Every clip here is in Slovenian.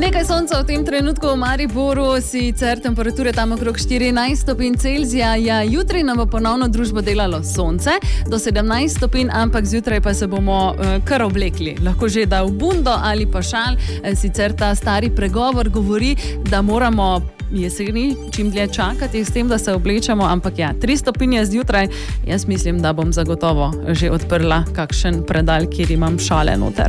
Nekaj sonca v tem trenutku v Mariboru, sicer temperature tam okrog 14 stopinj Celzija. Ja, jutri nam bo ponovno družbo delalo sonce do 17 stopinj, ampak zjutraj pa se bomo kar oblekli. Lahko že da v bundo ali pa šal. Sicer ta stari pregovor govori, da moramo jeseni čim dlje čakati s tem, da se oblečemo, ampak ja, 3 stopinje zjutraj. Jaz mislim, da bom zagotovo že odprla kakšen predal, kjer imam šale noter.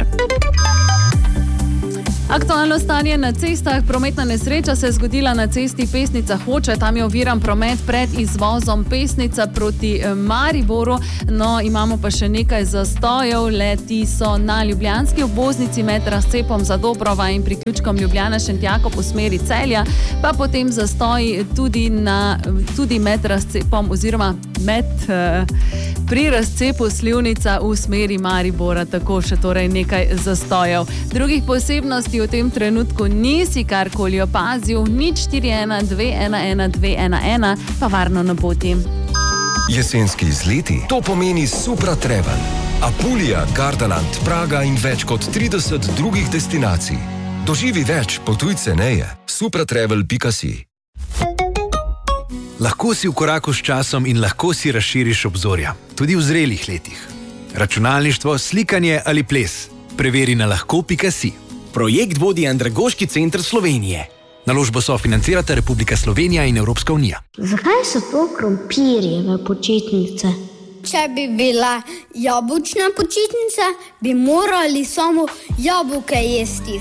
Aktualno stanje na cestah. Prometna nesreča se je zgodila na cesti Pesnica-Hoče. Tam je oviran promet pred izvozom Pesnica proti Mariboru. No, imamo pa še nekaj zastojev. Leti so na ljubljanski obvoznici med razcepom Zadobrova in priključkom Ljubljana-Šentjakov v smeri Celja, pa potem zastoji tudi med razcepom oziroma pri razcepu Slivnica v smeri Maribora. Tako še torej nekaj zastojev. Drugih posebnosti v tem trenutku nisi karkoli opazil. 041 211 211, pa varno na poti. Jesenski izleti, to pomeni Supra Travel. Apulija, Gardaland, Praga in več kot 30 drugih destinacij. Doživi več, potuj ceneje. supratravel.si. Lahko si v koraku s časom in lahko si razširiš obzorja, tudi v zrelih letih. Računalništvo, slikanje ali ples. Preveri na lahko.si. Projekt vodi Andragoški center Slovenije. Naložbo sofinancirata Republika Slovenija in Evropska unija. Zakaj so to krompirjeve počitnice? Če bi bila jabolčna počitnica, bi morali samo jabolke jesti.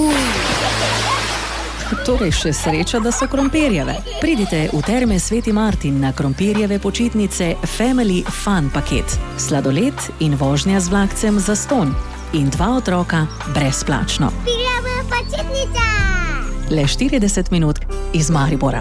Torej še sreča, da so krompirjeve. Pridite v Terme Sveti Martin na krompirjeve počitnice Family Fun paket. Sladoled in vožnja z vlakcem zastonj. In 2 otroka brezplačno. Krompirjeva počitnica! Le 40 minut iz Maribora.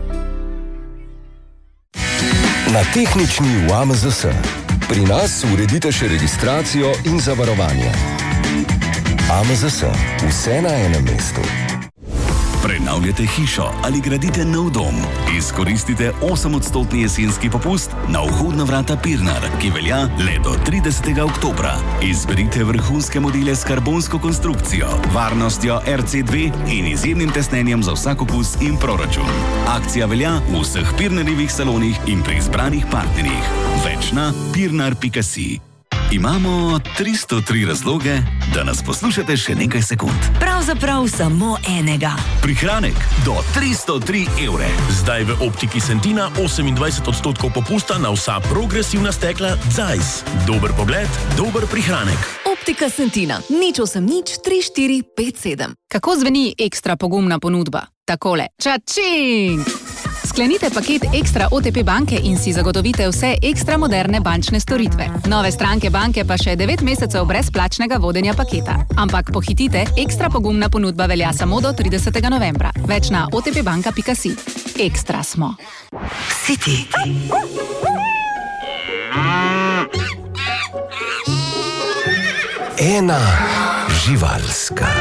Na tehnični v AMZS. Pri nas uredite še registracijo in zavarovanje. AMZS. Vse na enem mestu. Prenavljate hišo ali gradite nov dom? Izkoristite 8% jesenski popust na vhodna vrata Pirnar, ki velja le do 30. oktobra. Izberite vrhunske modele s karbonsko konstrukcijo, varnostjo RC2 in izjemnim tesnenjem za vsak okus in proračun. Akcija velja v vseh Pirnarjevih salonih in pri izbranih partnerjih. Več na pirnar.si. Imamo 303 razloge, da nas poslušate še nekaj sekund. Pravzaprav samo enega. Prihranek do 303 evre. Zdaj v Optiki Sentina 28% popusta na vsa progresivna stekla Zeiss. Dober pogled, dober prihranek. Optika Sentina. 080 3457. Kako zveni ekstra pogumna ponudba? Takole. Čačing! Sklenite paket Ekstra OTP banke in si zagotovite vse ekstra moderne bančne storitve. Nove stranke banke pa še 9 mesecev brezplačnega vodenja paketa. Ampak pohitite, ekstra pogumna ponudba velja samo do 30. novembra. Več na otpbanka.si. Ekstra smo. City. Ena živalska.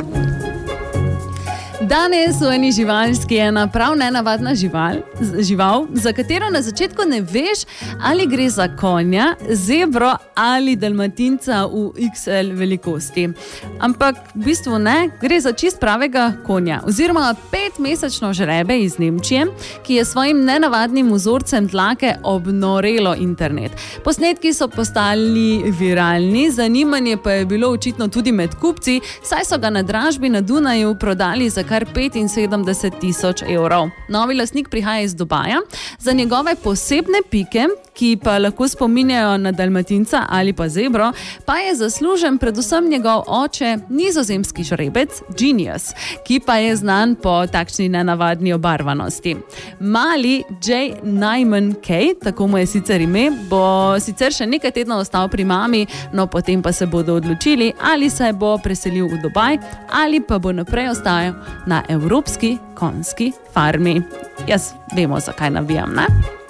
Danes v eni živalski ena prav nenavadna žival, za katero na začetku ne veš, ali gre za konja, zebro ali dalmatinca v XL velikosti. Ampak v bistvu ne, gre za čist pravega konja, oziroma 5-mesečno žrebe iz Nemčije, ki je svojim nenavadnim vzorcem dlake obnorelo internet. Posnetki so postali viralni, zanimanje pa je bilo očitno tudi med kupci, saj so ga na dražbi na Dunaju prodali za kar 75,000 evrov. Novi lastnik prihaja iz Dubaja. Za njegove posebne pike, ki pa lahko spominjajo na dalmatinca ali pa zebro, pa je zaslužen predvsem njegov oče, nizozemski žrebec Genius, ki pa je znan po takšni nenavadni obarvanosti. Mali J. Nyman K., tako mu je sicer ime, bo sicer še nekaj tednov ostal pri mami, no potem pa se bodo odločili, ali se bo preselil v Dubaj ali pa bo naprej ostajal na evropski konjski farmi. Jaz vemo, zakaj navijam, ne?